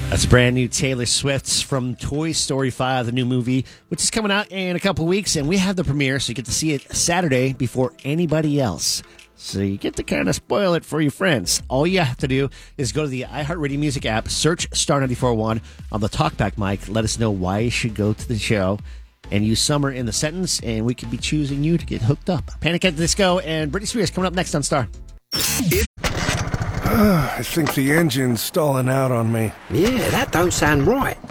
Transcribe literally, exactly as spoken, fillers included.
That's brand new Taylor Swift's from Toy Story five, the new movie, which is coming out in a couple weeks, and we have the premiere, so you get to see it Saturday before anybody else. So you get to kind of spoil it for your friends. All you have to do is go to the iHeartRadio Music app, search Star ninety-four point one on the talkback mic, let us know why you should go to the show, and use Summer in the sentence, and we could be choosing you to get hooked up. Panic at the Disco and Britney Spears coming up next on Star. I think the engine's stalling out on me. Yeah, that don't sound right.